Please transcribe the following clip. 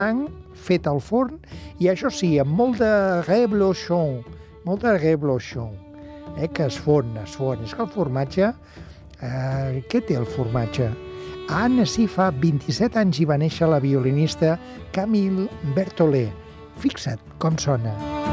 blanc fet al forn i això sí, amb molt de reblochon, que es fon. És que el formatge... què té el formatge? A Annecy fa 27 anys hi va néixer la violinista Camille Berthollet. Fixa't com sona.